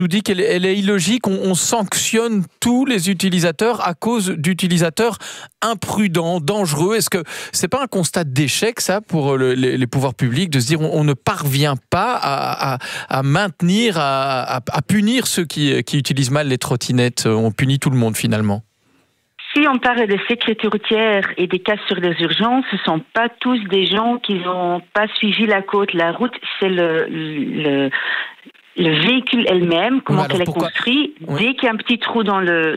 nous dit qu'elle est illogique. On sanctionne tous les utilisateurs à cause d'utilisateurs imprudents, dangereux. Est-ce que c'est pas un constat d'échec, ça, pour les pouvoirs publics, de se dire on ne parvient pas à maintenir, à punir ceux qui utilisent mal les trottinettes? On punit tout le monde finalement. Si on parle de sécurité routière et des cas sur les urgences, ce ne sont pas tous des gens qui n'ont pas suivi la côte. La route, c'est le véhicule elle-même, comment elle est construite. Oui. Dès qu'il y a un petit trou dans le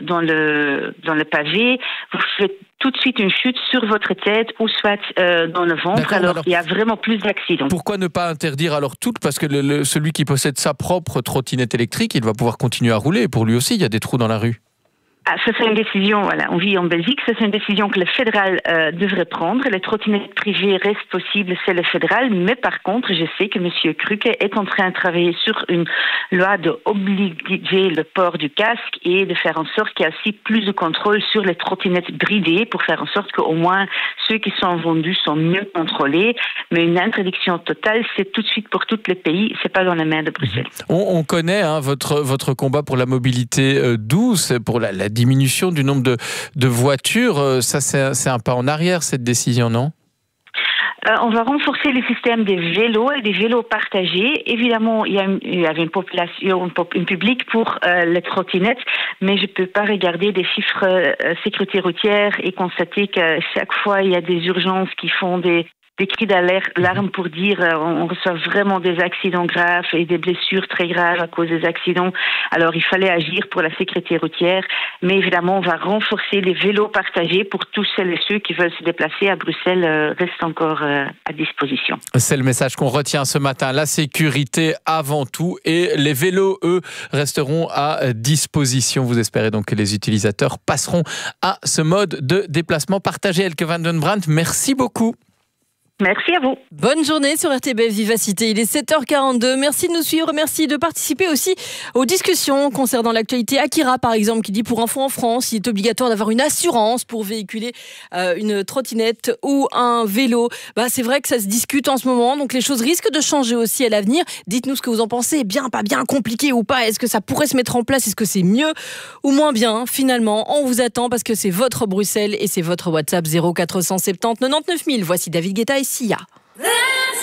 pavé, vous faites tout de suite une chute sur votre tête ou soit dans le ventre. Alors il y a vraiment plus d'accidents. Pourquoi ne pas interdire alors toutes? Parce que celui qui possède sa propre trottinette électrique, il va pouvoir continuer à rouler. Pour lui aussi, il y a des trous dans la rue. Ah, ça c'est une décision, voilà, on vit en Belgique, ça c'est une décision que le fédéral devrait prendre. Les trottinettes privées restent possibles, c'est le fédéral, mais par contre, je sais que M. Krücke est en train de travailler sur une loi d'obliger le port du casque et de faire en sorte qu'il y ait aussi plus de contrôle sur les trottinettes bridées pour faire en sorte qu'au moins ceux qui sont vendus sont mieux contrôlés. Mais une interdiction totale, c'est tout de suite pour tous les pays, c'est pas dans les mains de Bruxelles. On connaît votre combat pour la mobilité douce, pour la diminution du nombre de voitures. Ça, c'est un pas en arrière, cette décision, non? On va renforcer le système des vélos et des vélos partagés. Évidemment, il y avait une population, une public pour les trottinettes, mais je ne peux pas regarder des chiffres sécurité routière et constater que chaque fois, il y a des urgences qui font des cris d'alarme pour dire on reçoit vraiment des accidents graves et des blessures très graves à cause des accidents. Alors, il fallait agir pour la sécurité routière, mais évidemment, on va renforcer les vélos partagés pour tous celles et ceux qui veulent se déplacer à Bruxelles, restent encore à disposition. C'est le message qu'on retient ce matin, la sécurité avant tout, et les vélos, eux, resteront à disposition. Vous espérez donc que les utilisateurs passeront à ce mode de déplacement partagé. Elke van den Brandt, merci beaucoup. Merci à vous. Bonne journée sur RTBF Vivacité. Il est 7h42. Merci de nous suivre. Merci de participer aussi aux discussions concernant l'actualité. Akira, par exemple, qui dit pour info en France, il est obligatoire d'avoir une assurance pour véhiculer une trottinette ou un vélo. C'est vrai que ça se discute en ce moment. Donc les choses risquent de changer aussi à l'avenir. Dites-nous ce que vous en pensez. Bien, pas bien, compliqué ou pas. Est-ce que ça pourrait se mettre en place? Est-ce que c'est mieux ou moins bien? Finalement, on vous attend parce que c'est votre Bruxelles et c'est votre WhatsApp 0470 99 000. Voici David Guetta et Sia.